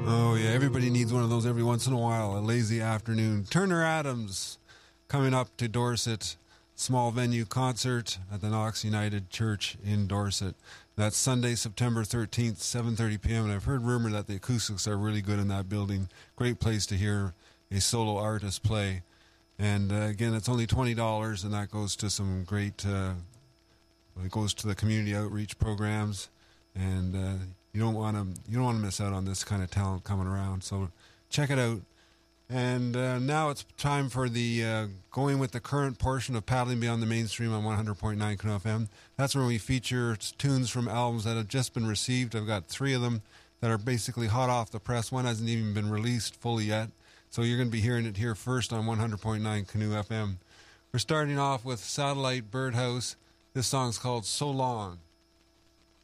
Oh, yeah, everybody needs one of those every once in a while, a lazy afternoon. Turner Adams coming up to Dorset, small venue concert at the Knox United Church in Dorset. That's Sunday, September 13th, 7:30 p.m., and I've heard rumor that the acoustics are really good in that building. Great place to hear a solo artist play. And again, it's only $20, and that goes to some great, it goes to the community outreach programs, and you don't want to miss out on this kind of talent coming around. So check it out. And now it's time for the going with the current portion of Paddling Beyond the Mainstream on 100.9 Canoe FM. That's where we feature tunes from albums that have just been received. I've got 3 of them that are basically hot off the press. One hasn't even been released fully yet. So you're going to be hearing it here first on 100.9 Canoe FM. We're starting off with Satellite Birdhouse. This song's called So Long.